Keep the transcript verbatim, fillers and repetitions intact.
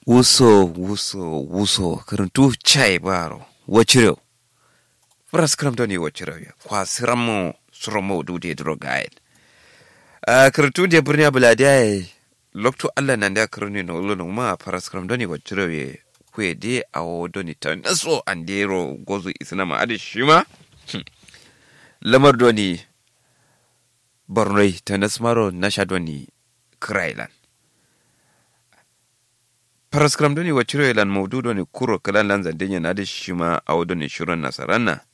wuso wuso wuso karantu chai baro wachiro fras kram doni wachiro ya kwa siramo suramo dude dro guide a karantu de burnya buladiya lokto Allah nan da karuni no lono ma fras kram doni wachiro ye kwe de awo doni tan so andero gozu isna ma adishima lamar doni bornoi tanasmaro nasha doni krailan paraskram doni wachiro elan mawdu doni kuro kalan lan zandenya na da shi ma a wadoni shirin nasarana